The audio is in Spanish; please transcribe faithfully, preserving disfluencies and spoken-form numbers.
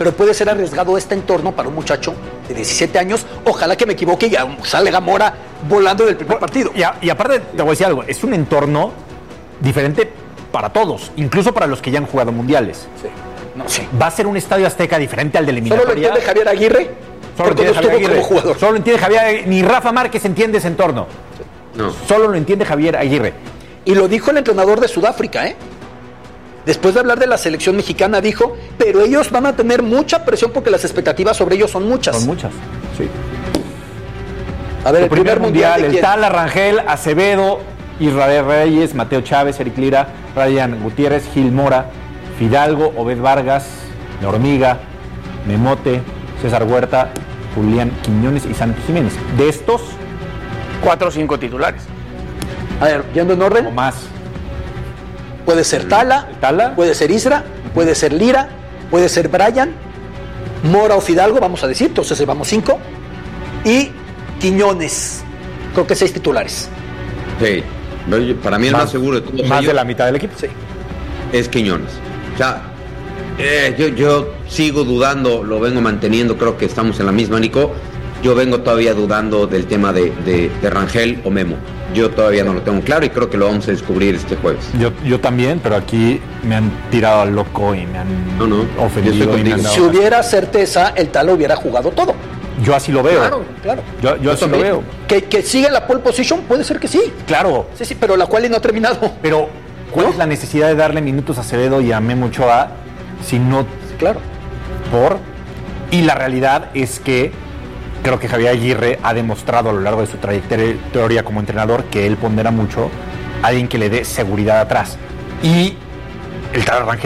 pero puede ser arriesgado este entorno para un muchacho de diecisiete años. Ojalá que me equivoque y salga Mora volando del primer partido. Y, a, y aparte, te voy a decir algo, es un entorno diferente para todos, incluso para los que ya han jugado mundiales. Sí. No, sí. Va a ser un estadio Azteca diferente al de eliminatoria. ¿Solo lo entiende Javier Aguirre? Solo lo entiende Javier Aguirre. Como jugador. Solo lo entiende Javier Aguirre. Ni Rafa Márquez entiende ese entorno. Sí. No. Solo lo entiende Javier Aguirre. Y lo dijo el entrenador de Sudáfrica, ¿eh? Después de hablar de la selección mexicana, dijo, pero ellos van a tener mucha presión porque las expectativas sobre ellos son muchas. Son muchas, sí. A ver, el primer, primer mundial, mundial el Tala, Rangel, Acevedo, Israel Reyes, Mateo Chávez, Eric Lira, Ryan Gutiérrez, Gil Mora, Fidalgo, Obed Vargas, La Hormiga, Memote, César Huerta, Julián Quiñones y Santos Jiménez. De estos, cuatro o cinco titulares. A ver, yendo en orden. O más. Puede ser Tala, Tala, puede ser Isra, puede ser Lira, puede ser Brian, Mora o Fidalgo, vamos a decir, entonces llevamos cinco. Y Quiñones, creo que seis titulares. Sí, para mí el más, más seguro de todos Más ellos de la mitad del equipo. Sí. Es Quiñones. O sea, eh, yo, yo sigo dudando, lo vengo manteniendo, creo que estamos en la misma, Nico. Yo vengo todavía dudando del tema de, de, de Rangel o Memo. Yo todavía no lo tengo claro y creo que lo vamos a descubrir este jueves. Yo, yo también, pero aquí me han tirado al loco y me han no, no. ofendido. Y me han dado si hubiera certeza, el Tala hubiera jugado todo. Yo así lo veo. Claro, claro. Yo, yo, yo así también. lo veo. Que, que siga la pole position, puede ser que sí. Claro. Sí, sí, pero la cual no ha terminado. Pero, ¿cuál ¿no? es la necesidad de darle minutos a Acevedo y a Memo Ochoa si no... Claro. Por... Y la realidad es que creo que Javier Aguirre ha demostrado a lo largo de su trayectoria como entrenador que él pondera mucho a alguien que le dé seguridad atrás. Y el Tala Rangel